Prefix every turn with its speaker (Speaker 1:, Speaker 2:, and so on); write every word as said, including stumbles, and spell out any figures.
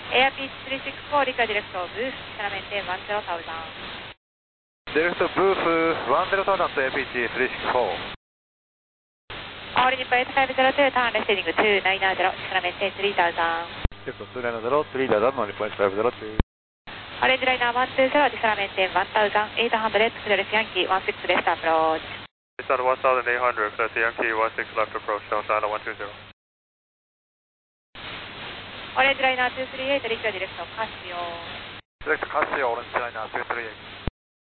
Speaker 1: Air Pitch three six four, Liquid Direct Booth, Cessna maintain one zero thousand.
Speaker 2: Direct Booth one zero thousand to Air Pitch three six four.
Speaker 1: All Nippon eight five zero two, turn left heading two nine zero, Cessna maintain three thousand.
Speaker 2: Cessna two nine zero, three thousand, Nippon eight five zero two.
Speaker 1: Orange Liner one two zero, Cessna maintain one thousand eight hundred, clear Yankee one six left approach.
Speaker 3: Cessna one thousand eight hundred, clear Yankee one six left approach, Delta one two zero.
Speaker 1: Orange Liner two three eight, Liquid Direct Casio.
Speaker 2: Direct Casio, Orange Liner two three eight.